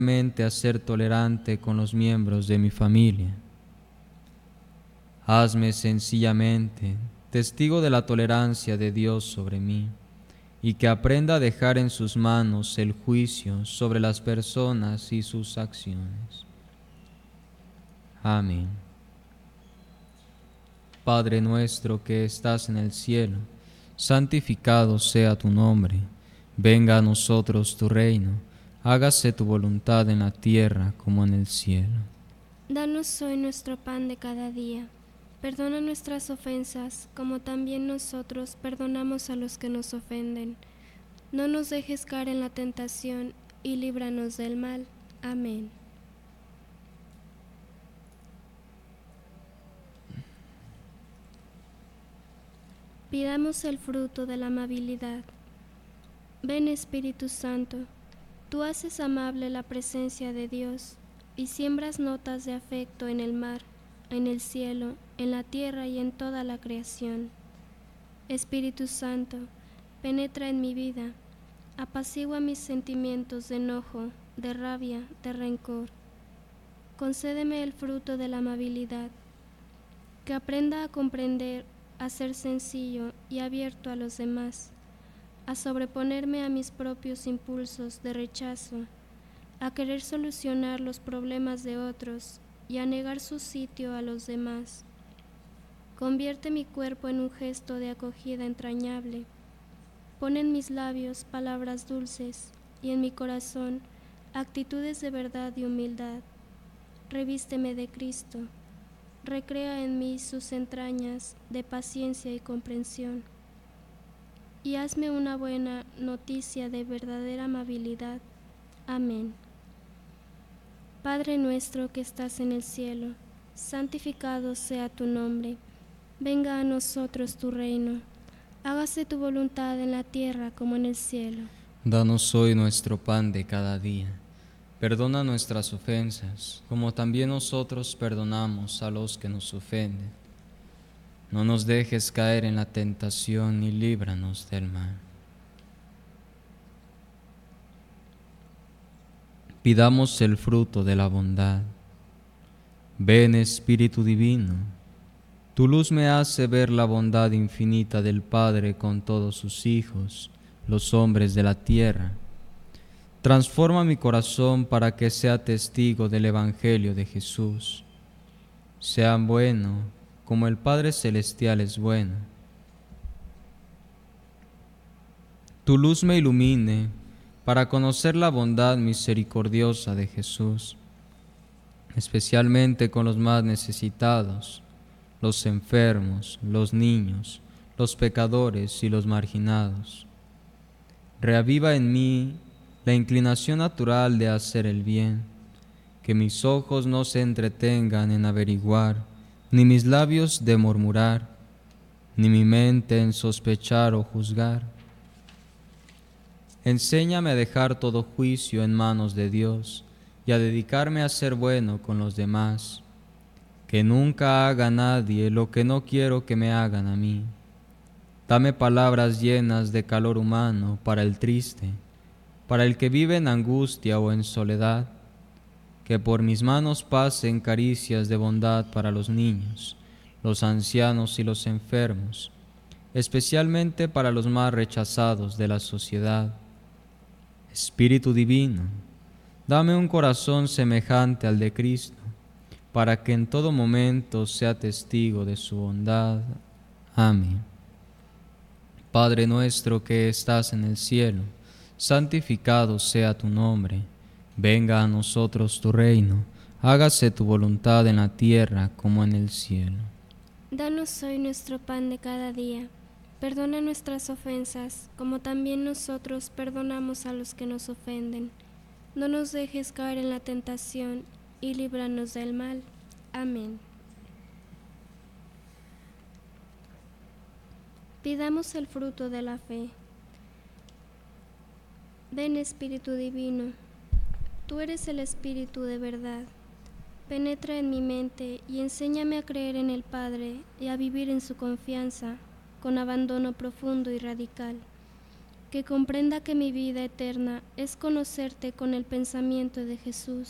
a ser tolerante con los miembros de mi familia. Hazme sencillamente testigo de la tolerancia de Dios sobre mí y que aprenda a dejar en sus manos el juicio sobre las personas y sus acciones. Amén. Padre nuestro que estás en el cielo, santificado sea tu nombre. Venga a nosotros tu reino. Hágase tu voluntad en la tierra como en el cielo. Danos hoy nuestro pan de cada día. Perdona nuestras ofensas, como también nosotros perdonamos a los que nos ofenden. No nos dejes caer en la tentación, y líbranos del mal. Amén. Pidamos el fruto de la amabilidad. Ven, Espíritu Santo, tú haces amable la presencia de Dios y siembras notas de afecto en el mar, en el cielo, en la tierra y en toda la creación. Espíritu Santo, penetra en mi vida, apacigua mis sentimientos de enojo, de rabia, de rencor. Concédeme el fruto de la amabilidad, que aprenda a comprender, a ser sencillo y abierto a los demás, a sobreponerme a mis propios impulsos de rechazo, a querer solucionar los problemas de otros y a negar su sitio a los demás. Convierte mi cuerpo en un gesto de acogida entrañable. Pon en mis labios palabras dulces y en mi corazón actitudes de verdad y humildad. Revísteme de Cristo. Recrea en mí sus entrañas de paciencia y comprensión. Y hazme una buena noticia de verdadera amabilidad. Amén. Padre nuestro que estás en el cielo, santificado sea tu nombre. Venga a nosotros tu reino. Hágase tu voluntad en la tierra como en el cielo. Danos hoy nuestro pan de cada día. Perdona nuestras ofensas, como también nosotros perdonamos a los que nos ofenden. No nos dejes caer en la tentación y líbranos del mal. Pidamos el fruto de la bondad. Ven, Espíritu Divino, tu luz me hace ver la bondad infinita del Padre con todos sus hijos, los hombres de la tierra. Transforma mi corazón para que sea testigo del Evangelio de Jesús. Sea bueno como el Padre Celestial es bueno. Tu luz me ilumine para conocer la bondad misericordiosa de Jesús, especialmente con los más necesitados, los enfermos, los niños, los pecadores y los marginados. Reaviva en mí la inclinación natural de hacer el bien, que mis ojos no se entretengan en averiguar, ni mis labios de murmurar, ni mi mente en sospechar o juzgar. Enséñame a dejar todo juicio en manos de Dios y a dedicarme a ser bueno con los demás, que nunca haga a nadie lo que no quiero que me hagan a mí. Dame palabras llenas de calor humano para el triste, para el que vive en angustia o en soledad, que por mis manos pasen caricias de bondad para los niños, los ancianos y los enfermos, especialmente para los más rechazados de la sociedad. Espíritu Divino, dame un corazón semejante al de Cristo, para que en todo momento sea testigo de su bondad. Amén. Padre nuestro que estás en el cielo, santificado sea tu nombre. Venga a nosotros tu reino. Hágase tu voluntad en la tierra como en el cielo. Danos hoy nuestro pan de cada día. Perdona nuestras ofensas, como también nosotros perdonamos a los que nos ofenden. No nos dejes caer en la tentación, y líbranos del mal. Amén. Pidamos el fruto de la fe. Ven, Espíritu Divino, tú eres el Espíritu de verdad. Penetra en mi mente y enséñame a creer en el Padre y a vivir en su confianza, con abandono profundo y radical. que comprenda que mi vida eterna es conocerte con el pensamiento de Jesús.